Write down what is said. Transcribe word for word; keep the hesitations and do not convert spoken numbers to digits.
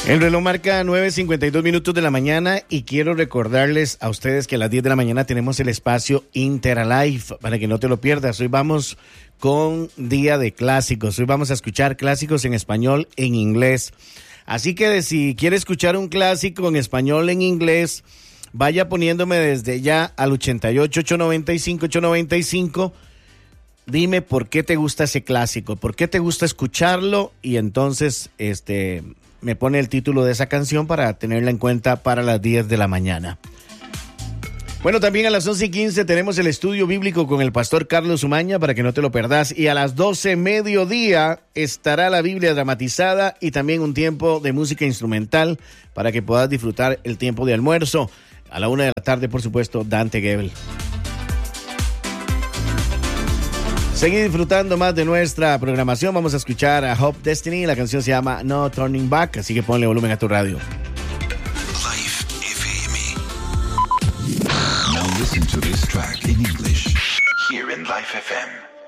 El reloj marca nueve cincuenta y dos minutos de la mañana y quiero recordarles a ustedes que a las diez de la mañana tenemos el espacio Interalive para que no te lo pierdas. Hoy vamos con día de clásicos. Hoy vamos a escuchar clásicos en español, en inglés. Así que si quiere escuchar un clásico en español, en inglés, vaya poniéndome desde ya al ochenta y ocho, ochocientos noventa y cinco, ochocientos noventa y cinco. Dime por qué te gusta ese clásico, por qué te gusta escucharlo y entonces este me pone el título de esa canción para tenerla en cuenta para las diez de la mañana. Bueno, también a las once y quince tenemos el estudio bíblico con el pastor Carlos Umaña para que no te lo perdás. Y a las doce mediodía estará la Biblia dramatizada y también un tiempo de música instrumental para que puedas disfrutar el tiempo de almuerzo. A la una de la tarde, por supuesto, Dante Gebel. Seguí disfrutando más de nuestra programación. Vamos a escuchar a Hope Destiny. La canción se llama No Turning Back, así que ponle volumen a tu radio. Life F M. Now listen to this track in English here in Life F M.